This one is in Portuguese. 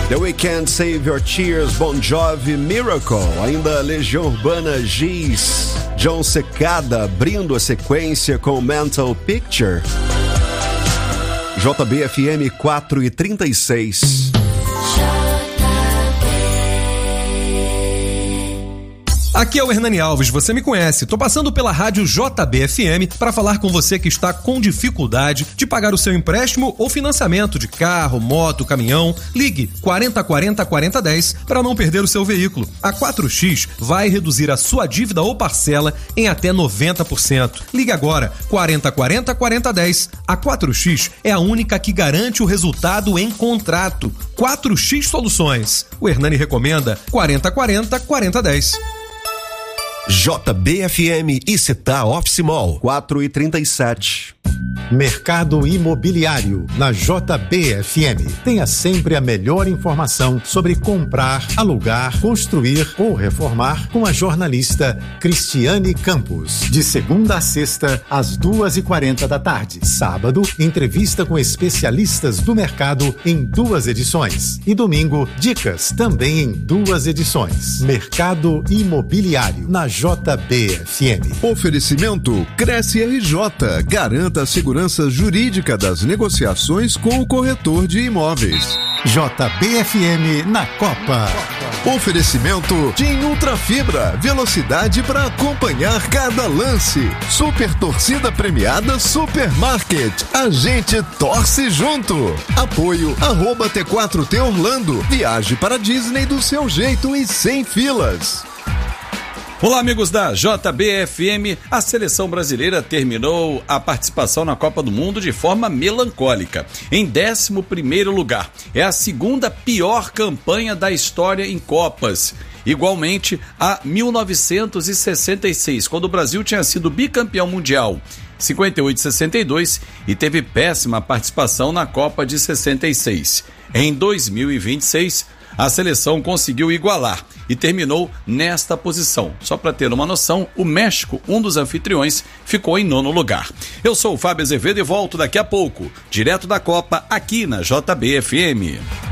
The Weeknd, Save Your Tears, Bon Jovi, Miracle, ainda Legião Urbana, Giz, John Secada abrindo a sequência com Mental Picture. JBFM 4h36. Aqui é o Hernani Alves, você me conhece. Tô passando pela rádio JBFM para falar com você que está com dificuldade de pagar o seu empréstimo ou financiamento de carro, moto, caminhão. Ligue 4040-4010 para não perder o seu veículo. A 4X vai reduzir a sua dívida ou parcela em até 90%. Ligue agora 4040-4010. A 4X é a única que garante o resultado em contrato. 4X Soluções. O Hernani recomenda 4040-4010. JBFM e Città Office Mall 4h37. Mercado Imobiliário na JBFM. Tenha sempre a melhor informação sobre comprar, alugar, construir ou reformar com a jornalista Cristiane Campos. De segunda a sexta, às 2h40 da tarde. Sábado, entrevista com especialistas do mercado em 2 edições. E domingo, dicas também em 2 edições. Mercado Imobiliário na JBFM. Oferecimento Cresce RJ. Garanta a segurança jurídica das negociações com o corretor de imóveis. JBFM na Copa. Oferecimento TIM Ultrafibra. Velocidade para acompanhar cada lance. Super torcida premiada Supermarket. A gente torce junto. Apoio @T4T Orlando. Viaje para Disney do seu jeito e sem filas. Olá, amigos da JBFM. A seleção brasileira terminou a participação na Copa do Mundo de forma melancólica, em 11º lugar. É a segunda pior campanha da história em Copas, igualmente a 1966, quando o Brasil tinha sido bicampeão mundial, 58 e 62, e teve péssima participação na Copa de 66. Em 2026, a seleção conseguiu igualar e terminou nesta posição. Só para ter uma noção, o México, um dos anfitriões, ficou em 9º lugar. Eu sou o Fábio Azevedo e volto daqui a pouco, direto da Copa, aqui na JBFM.